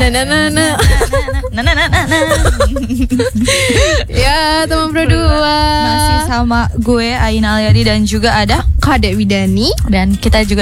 Ya, teman berdua. Masih sama gue Aina Alyadi dan juga ada Kadek Widani. dan kita juga